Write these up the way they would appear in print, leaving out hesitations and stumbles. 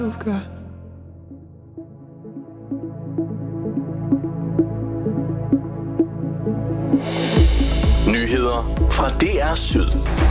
Nyheder fra DR Syd.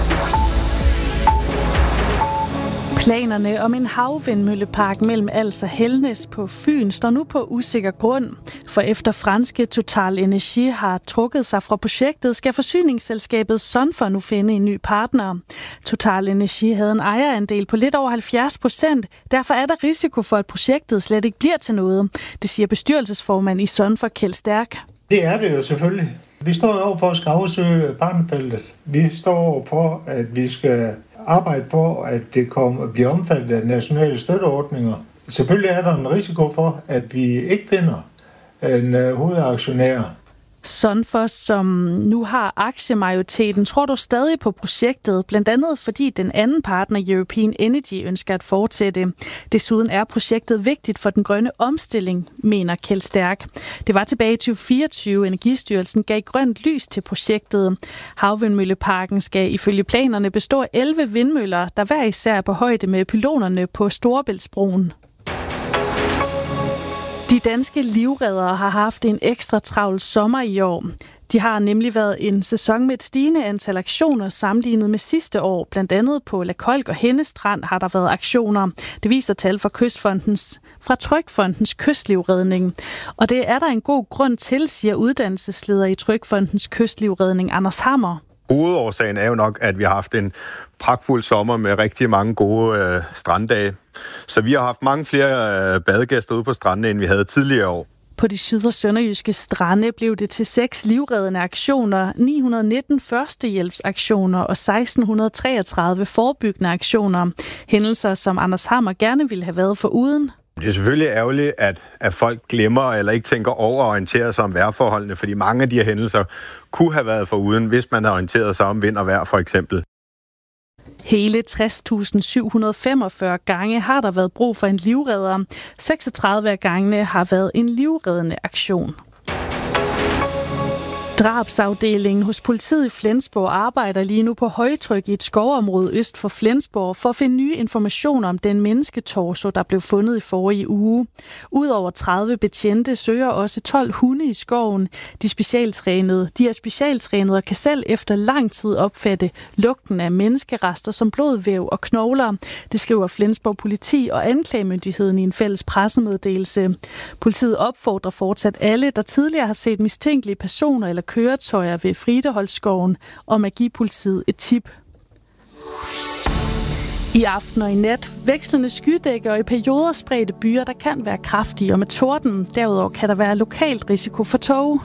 Planerne om en havvindmøllepark mellem Als og Helnæs på Fyn står nu på usikker grund. For efter franske Total Energy har trukket sig fra projektet, skal forsyningsselskabet Sonfor nu finde en ny partner. Total Energy havde en ejerandel på lidt over 70%. Derfor er der risiko for, at projektet slet ikke bliver til noget. Det siger bestyrelsesformand i Sonfor, Kjeld Stærk. Det er det jo selvfølgelig. Vi står over for at skal afsøge partnerfeltet. Vi står over for, at vi skal arbejde for, at det bliver omfattet af nationale støtteordninger. Selvfølgelig er der en risiko for, at vi ikke finder en hovedaktionær. Sonfor, som nu har aktiemajoriteten, tror du stadig på projektet, blandt andet fordi den anden partner, European Energy, ønsker at fortsætte. Desuden er projektet vigtigt for den grønne omstilling, mener Kjeld Stærk. Det var tilbage i 2024, Energistyrelsen gav grønt lys til projektet. Havvindmølleparken skal ifølge planerne bestå af 11 vindmøller, der hver især er på højde med pylonerne på Storebæltsbroen. De danske livreddere har haft en ekstra travl sommer i år. De har nemlig været en sæson med et stigende antal aktioner sammenlignet med sidste år. Blandt andet på La Kolk og Henne Strand har der været aktioner. Det viser tal fra Trygfondens kystlivredning. Og det er der en god grund til, siger uddannelsesleder i Trygfondens kystlivredning, Anders Hammer. Hovedårsagen er jo nok, at vi har haft en pragtfuld sommer med rigtig mange gode stranddage. Så vi har haft mange flere badegæster ude på strandene, end vi havde tidligere år. På de syd- og sønderjyske strande blev det til 6 livreddende aktioner, 919 førstehjælpsaktioner og 1633 forebyggende aktioner. Hændelser, som Anders Hammer gerne ville have været foruden. Det er selvfølgelig ærgerligt, at folk glemmer eller ikke tænker over at orientere sig om vejrforholdene, fordi mange af de her hændelser kunne have været foruden, hvis man har orienteret sig om vind og vejr for eksempel. Hele 60.745 gange har der været brug for en livredder. 36 af gangene har været en livreddende aktion. Drabsafdelingen hos politiet i Flensborg arbejder lige nu på højtryk i et skovområde øst for Flensborg for at finde nye informationer om den mennesketorso, der blev fundet i forrige uge. Udover 30 betjente søger også 12 hunde i skoven. De er specialtrænede og kan selv efter lang tid opfatte lugten af menneskerester som blodvæv og knogler. Det skriver Flensborg Politi og Anklagemyndigheden i en fælles pressemeddelelse. Politiet opfordrer fortsat alle, der tidligere har set mistænkelige personer eller køretøjer ved Frideholdsskoven, om at give politiet et tip. I aften og i nat vekslende skydækker og i perioder spredte byer, der kan være kraftige og med torden. Derudover kan der være lokalt risiko for tåge.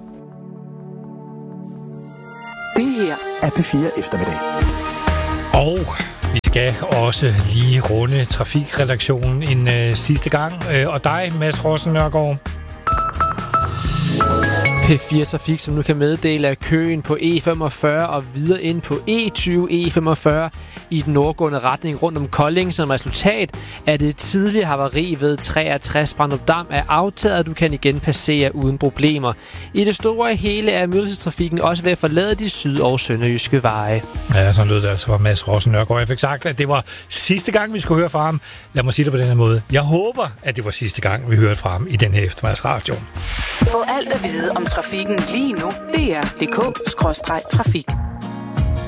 Det her er P4 Eftermiddag. Og vi skal også lige runde trafikredaktionen en sidste gang. Og dig, Mads Rossen Nørgaard. P4 Trafik, som nu kan meddele, at køen på E45 og videre ind på E20-E45 i den nordgående retning rundt om Kolding som resultat af det tidlige havari ved 63 Brandrup Dam er aftaget, og du kan igen passere uden problemer. I det store hele er mødelsestrafikken også ved at forlade de syd- og sønderjyske veje. Ja, sådan lød det altså fra Mads Rossen Nørgaard. Jeg fik sagt, at det var sidste gang, vi skulle høre fra ham. Lad mig sige det på den her måde. Jeg håber, at det var sidste gang, vi hørte fra ham i den her eftermiddagsradio. Få alt at vide om trafikken lige nu. DR.dk/trafik.